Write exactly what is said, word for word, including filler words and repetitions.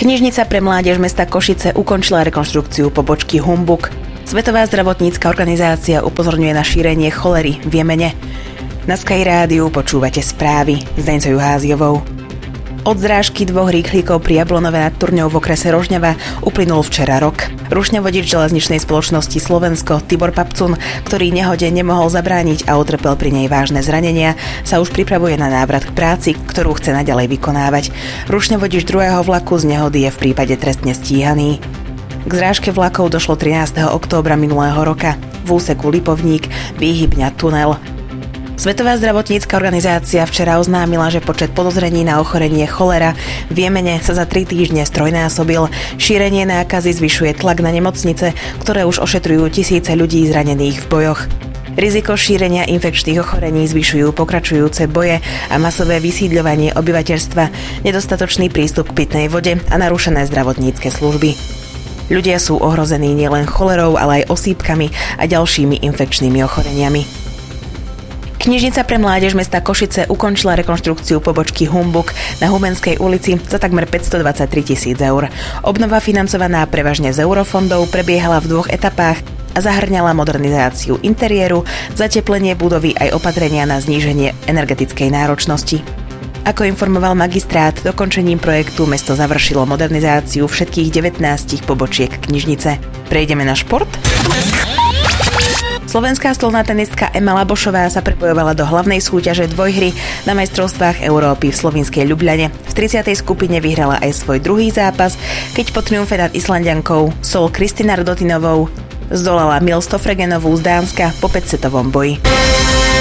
Knižnica pre mládež mesta Košice ukončila rekonštrukciu pobočky Humbug. Svetová zdravotnícka organizácia upozorňuje na šírenie cholery v Jemene. Na Sky Rádiu počúvate správy s Deňcou Juháziovou. Od zrážky dvoch rýchlíkov pri Jablonove nad Turňou v okrese Rožňava uplynul včera rok. Rušňavodič železničnej spoločnosti Slovensko Tibor Papcun, ktorý nehode nemohol zabrániť a utrpel pri nej vážne zranenia, sa už pripravuje na návrat k práci, ktorú chce naďalej vykonávať. Rušňavodič druhého vlaku z nehody je v prípade trestne stíhaný. K zrážke vlakov došlo trinásteho októbra minulého roka v úseku Lipovník, Výhybňa, tunel. Svetová zdravotnícka organizácia včera oznámila, že počet podozrení na ochorenie cholera v Jemene sa za tri týždne strojnásobil. Šírenie nákazy zvyšuje tlak na nemocnice, ktoré už ošetrujú tisíce ľudí zranených v bojoch. Riziko šírenia infekčných ochorení zvyšujú pokračujúce boje a masové vysídľovanie obyvateľstva, nedostatočný prístup k pitnej vode a narušené zdravotnícke služby. Ľudia sú ohrození nielen cholerou, ale aj osýpkami a ďalšími infekčnými ochoreniami. Knižnica pre mládež mesta Košice ukončila rekonštrukciu pobočky Humbug na Humenskej ulici za takmer päťstodvadsaťtri tisíc eur. Obnova financovaná prevažne z eurofondov prebiehala v dvoch etapách a zahŕňala modernizáciu interiéru, zateplenie budovy aj opatrenia na zníženie energetickej náročnosti. Ako informoval magistrát, dokončením projektu mesto završilo modernizáciu všetkých devätnásť pobočiek knižnice. Prejdeme na šport? Slovenská stolná tenistka Ema Labošová sa prepojovala do hlavnej súťaže dvojhry na majstrovstvách Európy v slovinskej Ľubľane. V tridsiatej skupine vyhrala aj svoj druhý zápas, keď po triumfe nad Islanďankou Sol Kristina Rudotinovou zdolala Mil Stofregenovú z Dánska po päťsetovom boji.